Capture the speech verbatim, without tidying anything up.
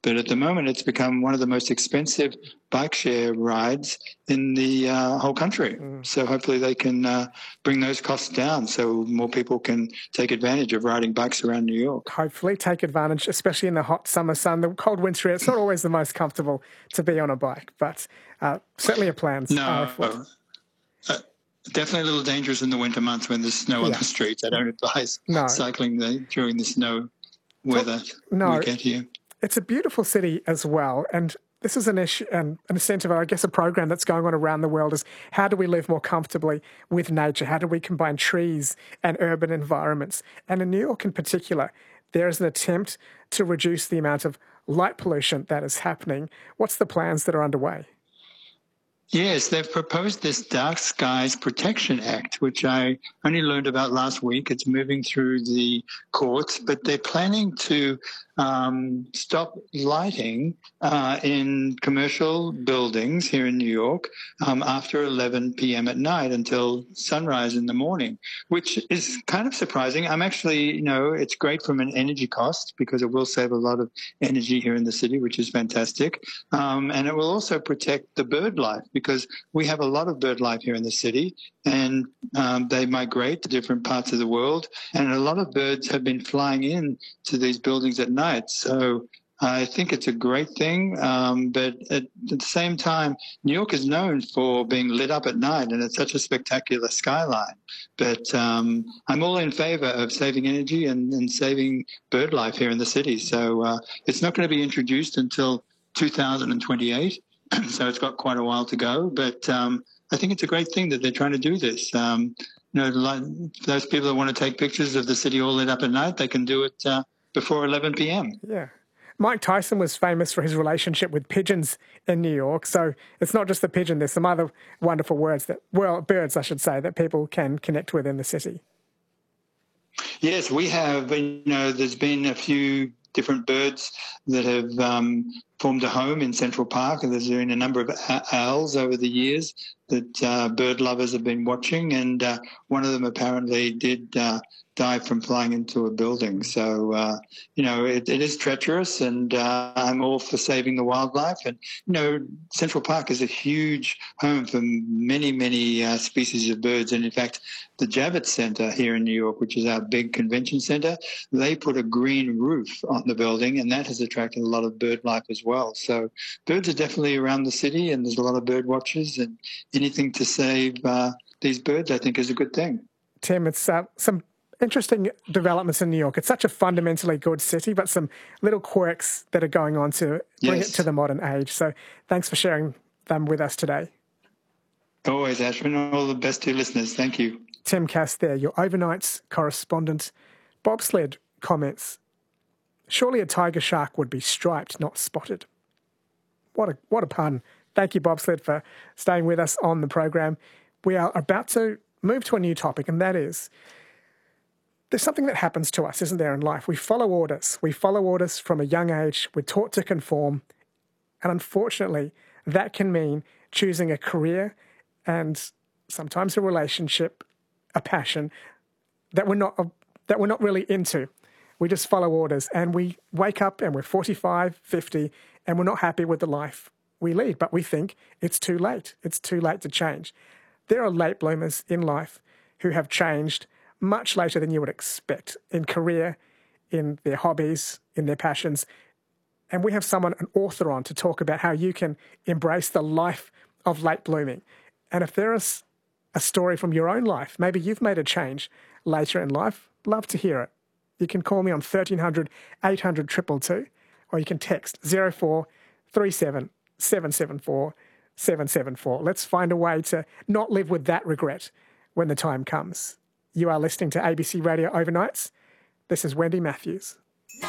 But at the moment, it's become one of the most expensive bike share rides in the uh, whole country. Mm. So hopefully they can uh, bring those costs down so more people can take advantage of riding bikes around New York. Hopefully take advantage, especially in the hot summer sun. The cold winter, it's not always the most comfortable to be on a bike, but uh, certainly a plans no, are afoot. Uh, definitely a little dangerous in the winter months when there's snow yeah. on the streets. I don't advise no. cycling the, during the snow weather no, we get here. It's a beautiful city as well, and this is an issue and an incentive, I guess, a program that's going on around the world is how do we live more comfortably with nature? How do we combine trees and urban environments? And in New York in particular, there is an attempt to reduce the amount of light pollution that is happening. What's the plans that are underway? Yes, they've proposed this Dark Skies Protection Act, which I only learned about last week. It's moving through the courts, but they're planning to um, stop lighting uh, in commercial buildings here in New York um, after eleven p.m. at night until sunrise in the morning, which is kind of surprising. I'm actually, you know, it's great from an energy cost because it will save a lot of energy here in the city, which is fantastic. Um, and it will also protect the bird life because we have a lot of bird life here in the city, and um, they migrate to different parts of the world, and a lot of birds have been flying in to these buildings at night. So I think it's a great thing, um, but at, at the same time, New York is known for being lit up at night, and it's such a spectacular skyline. But um, I'm all in favor of saving energy and, and saving bird life here in the city. So uh, it's not going to be introduced until two thousand twenty-eight, so it's got quite a while to go. But um, I think it's a great thing that they're trying to do this. Um, you know, like those people that want to take pictures of the city all lit up at night, they can do it uh, before eleven p.m. Yeah. Mike Tyson was famous for his relationship with pigeons in New York. So it's not just the pigeon. There's some other wonderful words that, well, birds, I should say, that people can connect with in the city. Yes, we have. You know, there's been a few different birds that have um, formed a home in Central Park, and there's been a number of owls over the years that uh, bird lovers have been watching, and uh, one of them apparently did uh, die from flying into a building. So, uh, you know, it, it is treacherous, and uh, I'm all for saving the wildlife. And, you know, Central Park is a huge home for many, many uh, species of birds. And, in fact, the Javits Center here in New York, which is our big convention center, they put a green roof on the building, and that has attracted a lot of bird life as well. So birds are definitely around the city, and there's a lot of bird watchers, and anything to save uh, these birds, I think, is a good thing. Tim, it's uh, some interesting developments in New York. It's such a fundamentally good city, but some little quirks that are going on to bring yes. it to the modern age. So thanks for sharing them with us today. Always, Ashwin. All the best to your listeners. Thank you. Tim Cass there, your overnights correspondent. Bobsled comments, surely a tiger shark would be striped, not spotted. What a what a pun. Thank you, Bobsled, for staying with us on the program. We are about to move to a new topic, and that is there's something that happens to us, isn't there, in life? We follow orders. We follow orders from a young age. We're taught to conform. And unfortunately, that can mean choosing a career and sometimes a relationship, a passion that we're not that we're not really into. We just follow orders, and we wake up and we're forty-five, fifty, and we're not happy with the life we lead, but we think it's too late. It's too late to change. There are late bloomers in life who have changed much later than you would expect in career, in their hobbies, in their passions. And we have someone, an author, on to talk about how you can embrace the life of late blooming. And if there is a story from your own life, maybe you've made a change later in life, love to hear it. You can call me on thirteen hundred, eight hundred, two two two, or you can text zero four three seven, seven seven four, seven seven four. Let's find a way to not live with that regret when the time comes. You are listening to A B C Radio Overnights. This is Wendy Matthews.